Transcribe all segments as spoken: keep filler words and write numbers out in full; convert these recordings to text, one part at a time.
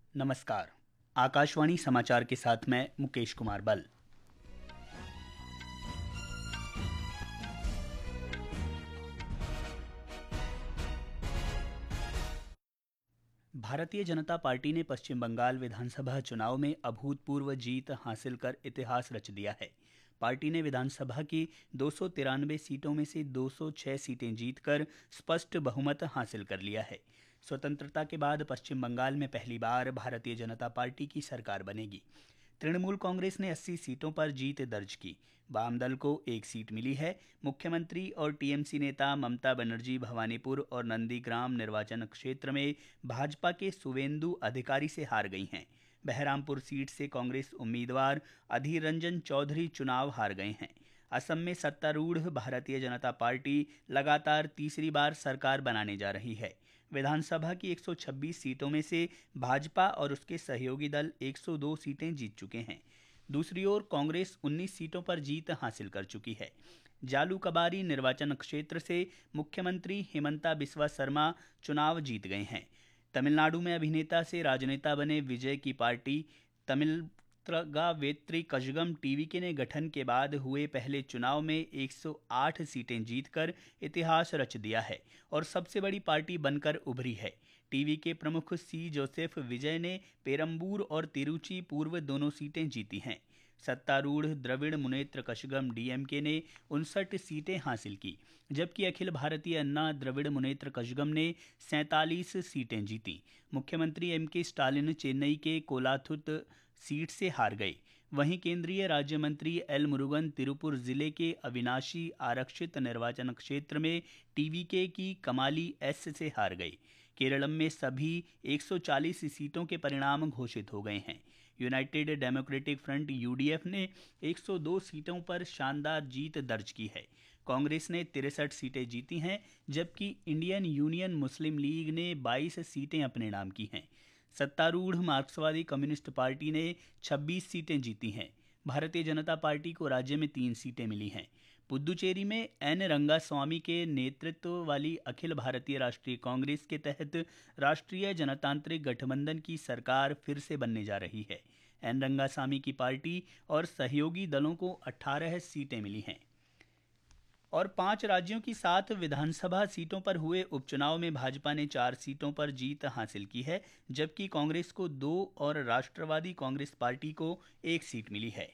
नमस्कार। आकाशवाणी समाचार के साथ मैं मुकेश कुमार बल। भारतीय जनता पार्टी ने पश्चिम बंगाल विधानसभा चुनाव में अभूतपूर्व जीत हासिल कर इतिहास रच दिया है। पार्टी ने विधानसभा की दो सौ तिरानवे सीटों में से दो सौ छह सीटें जीतकर स्पष्ट बहुमत हासिल कर लिया है। स्वतंत्रता के बाद पश्चिम बंगाल में पहली बार भारतीय जनता पार्टी की सरकार बनेगी। तृणमूल कांग्रेस ने अस्सी सीटों पर जीत दर्ज की। वाम दल को एक सीट मिली है। मुख्यमंत्री और टीएमसी नेता ममता बनर्जी भवानीपुर और नंदीग्राम निर्वाचन क्षेत्र में भाजपा के सुवेंदु अधिकारी से हार गई हैं। बहरामपुर सीट से कांग्रेस उम्मीदवार अधीर रंजन चौधरी चुनाव हार गए हैं। असम में सत्तारूढ़ भारतीय जनता पार्टी लगातार तीसरी बार सरकार बनाने जा रही है। विधानसभा की एक सौ छब्बीस सीटों में से भाजपा और उसके सहयोगी दल एक सौ दो सीटें जीत चुके हैं। दूसरी ओर कांग्रेस उन्नीस सीटों पर जीत हासिल कर चुकी है। जालूकबारी निर्वाचन क्षेत्र से मुख्यमंत्री हिमंता बिस्वा शर्मा चुनाव जीत गए हैं। तमिलनाडु में अभिनेता से राजनेता बने विजय की पार्टी तमिल वेत्री कजगम टीवीके ने गठन के बाद हुए पहले चुनाव में एक सौ आठ सीटें जीतकर इतिहास रच दिया है और सबसे बड़ी पार्टी बनकर उभरी है। टीवीके प्रमुख सी जोसेफ विजय ने पेरंबूर और तिरुचि पूर्व दोनों सीटें जीती हैं। सत्तारूढ़ द्रविड़ मुनेत्र कशगम डीएमके ने उनसठ सीटें हासिल की, जबकि अखिल भारतीय अन्ना द्रविड़ मुनेत्र कशगम ने सैंतालीस सीटें जीती। मुख्यमंत्री एम के स्टालिन चेन्नई के कोलाथुत सीट से हार गए। वहीं केंद्रीय राज्य मंत्री एल मुरुगन तिरुपुर जिले के अविनाशी आरक्षित निर्वाचन क्षेत्र में टीवीके की कमाली एस से हार गए। केरलम में सभी एक सौ चालीस सीटों के परिणाम घोषित हो गए हैं। यूनाइटेड डेमोक्रेटिक फ्रंट यूडीएफ ने एक सौ दो सीटों पर शानदार जीत दर्ज की है। कांग्रेस ने तिरसठ सीटें जीती हैं, जबकि इंडियन यूनियन मुस्लिम लीग ने बाईस सीटें अपने नाम की हैं। सत्तारूढ़ मार्क्सवादी कम्युनिस्ट पार्टी ने छब्बीस सीटें जीती हैं। भारतीय जनता पार्टी को राज्य में तीन सीटें मिली हैं। पुद्दुचेरी में एन रंगास्वामी के नेतृत्व वाली अखिल भारतीय राष्ट्रीय कांग्रेस के तहत राष्ट्रीय जनतांत्रिक गठबंधन की सरकार फिर से बनने जा रही है। एन रंगास्वामी की पार्टी और सहयोगी दलों को अठारह सीटें मिली हैं और पांच राज्यों की सात विधानसभा सीटों पर हुए उपचुनाव में भाजपा ने चार सीटों पर जीत हासिल की है, जबकि कांग्रेस को दो और राष्ट्रवादी कांग्रेस पार्टी को एक सीट मिली है।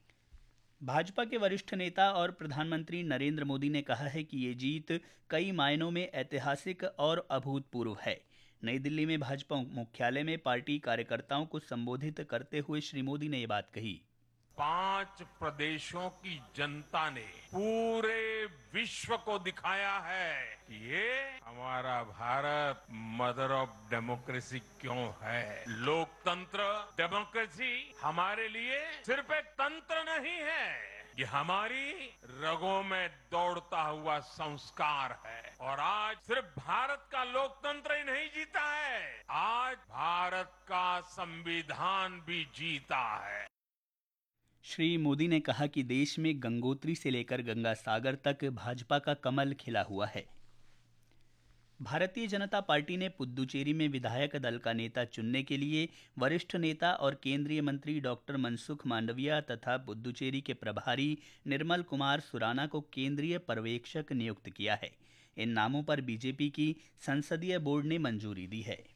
भाजपा के वरिष्ठ नेता और प्रधानमंत्री नरेंद्र मोदी ने कहा है कि ये जीत कई मायनों में ऐतिहासिक और अभूतपूर्व है। नई दिल्ली में भाजपा मुख्यालय में पार्टी कार्यकर्ताओं को संबोधित करते हुए श्री मोदी ने ये बात कही। पांच प्रदेशों की जनता ने पूरे विश्व को दिखाया है कि ये हमारा भारत मदर ऑफ डेमोक्रेसी क्यों है। लोकतंत्र डेमोक्रेसी हमारे लिए सिर्फ एक तंत्र नहीं है, ये हमारी रगों में दौड़ता हुआ संस्कार है। और आज सिर्फ भारत का लोकतंत्र ही नहीं जीता है, आज भारत का संविधान भी जीता है। श्री मोदी ने कहा कि देश में गंगोत्री से लेकर गंगा सागर तक भाजपा का कमल खिला हुआ है। भारतीय जनता पार्टी ने पुद्दुचेरी में विधायक दल का नेता चुनने के लिए वरिष्ठ नेता और केंद्रीय मंत्री डॉक्टर मनसुख मांडविया तथा पुद्दुचेरी के प्रभारी निर्मल कुमार सुराना को केंद्रीय पर्यवेक्षक नियुक्त किया है। इन नामों पर बीजेपी की संसदीय बोर्ड ने मंजूरी दी है।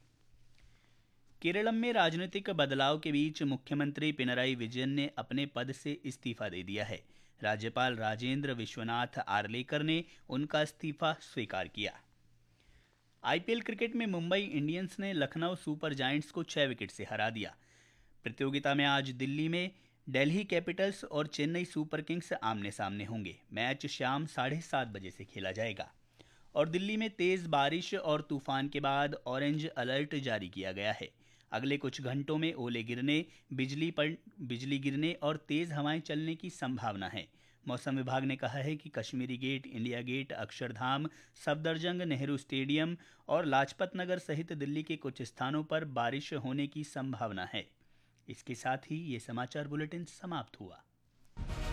केरलम में राजनीतिक बदलाव के बीच मुख्यमंत्री पिनराई विजयन ने अपने पद से इस्तीफा दे दिया है। राज्यपाल राजेंद्र विश्वनाथ आर्लेकर ने उनका इस्तीफा स्वीकार किया। आईपीएल क्रिकेट में मुंबई इंडियंस ने लखनऊ सुपर जायंट्स को छह विकेट से हरा दिया। प्रतियोगिता में आज दिल्ली में दिल्ली कैपिटल्स और चेन्नई सुपर किंग्स आमने सामने होंगे। मैच शाम साढ़े सात बजे से खेला जाएगा और दिल्ली में तेज बारिश और तूफान के बाद ऑरेंज अलर्ट जारी किया गया है। अगले कुछ घंटों में ओले गिरने, बिजली पर बिजली गिरने और तेज हवाएं चलने की संभावना है। मौसम विभाग ने कहा है कि Kashmiri gate, India gate, Akshardham, Safdarjung, Nehru stadium और लाजपत नगर सहित दिल्ली के कुछ स्थानों पर बारिश होने की संभावना है। इसके साथ ही ये समाचार बुलेटिन समाप्त हुआ।